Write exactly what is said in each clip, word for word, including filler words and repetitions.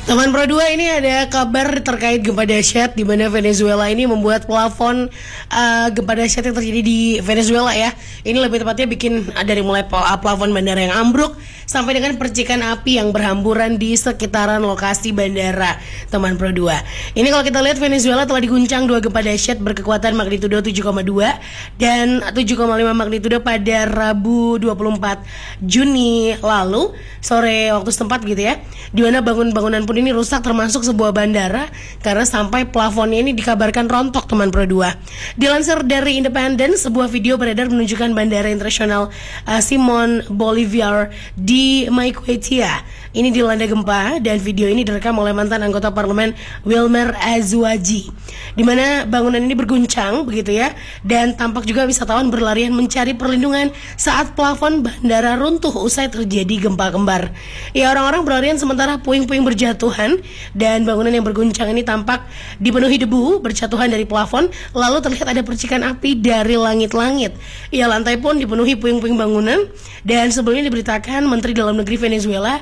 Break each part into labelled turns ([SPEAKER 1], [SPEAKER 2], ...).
[SPEAKER 1] Teman Pro dua, ini ada kabar terkait gempa dahsyat di mana Venezuela ini membuat plafon uh, gempa dahsyat yang terjadi di Venezuela ya. Ini lebih tepatnya bikin uh, dari mulai plafon bandara yang ambruk sampai dengan percikan api yang berhamburan di sekitaran lokasi bandara. Teman Pro dua. Ini kalau kita lihat Venezuela telah diguncang dua gempa dahsyat berkekuatan magnitudo tujuh koma dua dan tujuh koma lima magnitudo pada Rabu dua puluh empat Juni lalu sore waktu setempat gitu ya. Di mana bangun-bangunan pun ini rusak termasuk sebuah bandara karena sampai plafonnya ini dikabarkan rontok, teman Pro dua. Dilansir dari Independent, sebuah video beredar menunjukkan bandara internasional uh, Simon Bolivar di Maiquetía ini dilanda gempa, dan video ini direkam oleh mantan anggota parlemen Wilmer Azuaji, di mana bangunan ini berguncang begitu ya, dan tampak juga wisatawan berlarian mencari perlindungan saat plafon bandara runtuh usai terjadi gempa kembar. Ya, orang-orang berlarian sementara puing-puing berjatuhan, dan bangunan yang berguncang ini tampak dipenuhi debu berjatuhan dari plafon, lalu terlihat ada percikan api dari langit-langit. Ya, lantai pun dipenuhi puing-puing bangunan, dan sebelumnya diberitakan Menteri Dalam Negeri Venezuela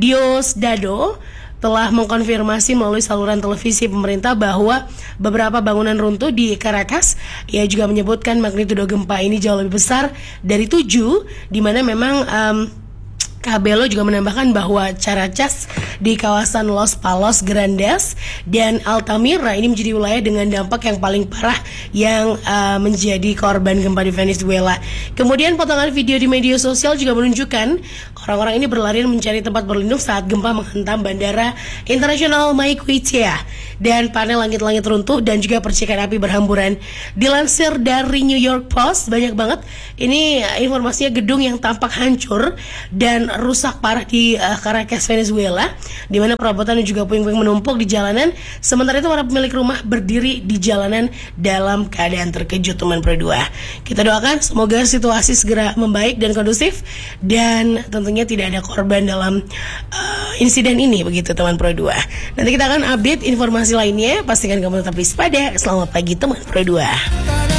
[SPEAKER 1] Diosdado telah mengkonfirmasi melalui saluran televisi pemerintah bahwa beberapa bangunan runtuh di Caracas. Ia juga menyebutkan magnitudo gempa ini jauh lebih besar dari tujuh, di mana memang um, Cabello juga menambahkan bahwa Caracas di kawasan Los Palos Grandes dan Altamira ini menjadi wilayah dengan dampak yang paling parah yang uh, menjadi korban gempa di Venezuela. Kemudian potongan video di media sosial juga menunjukkan orang-orang ini berlarian mencari tempat berlindung saat gempa menghantam bandara internasional Maiquetía, dan panel langit-langit runtuh dan juga percikan api berhamburan. Dilansir dari New York Post, banyak banget ini informasinya gedung yang tampak hancur dan rusak parah di uh, Caracas, Venezuela, di mana perabotan dan juga puing-puing menumpuk di jalanan. Sementara itu para pemilik rumah berdiri di jalanan dalam keadaan terkejut, teman Pro dua. Kita doakan semoga situasi segera membaik dan kondusif, dan tentunya tidak ada korban dalam uh, insiden ini begitu, teman Pro dua. Nanti kita akan update informasi lainnya. Pastikan kamu tetap waspada. Selamat pagi, teman Pro dua.